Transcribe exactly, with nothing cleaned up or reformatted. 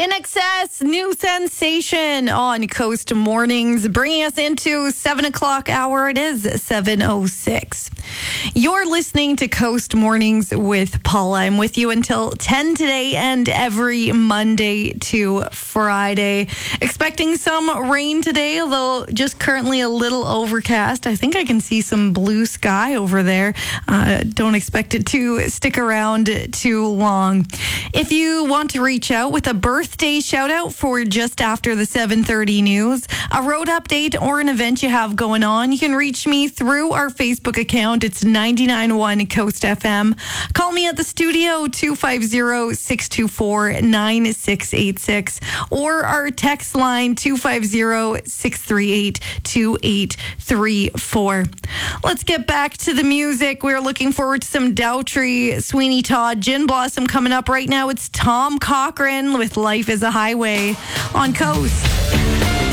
In Excess, new sensation on Coast Mornings, bringing us into seven o'clock hour. It is seven oh six. You're listening to Coast Mornings with Paula. I'm with you until ten today and every Monday to Friday. Expecting some rain today, although just currently a little overcast. I think I can see some blue sky over there. Uh, don't expect it to stick around too long. If you want to reach out with a birthday shout out for just after the seven thirty news, a road update, or an event you have going on, you can reach me through our Facebook account. It's ninety-nine point one Coast F M. Call me at the studio, two five zero, six two four, nine six eight six, or our text line, two five zero, six three eight, two eight three four. Let's get back to the music. We're looking forward to some Daughtry, Sweeney Todd, Gin Blossom coming up right now. It's Tom Cochrane with Life is a Highway on Coast.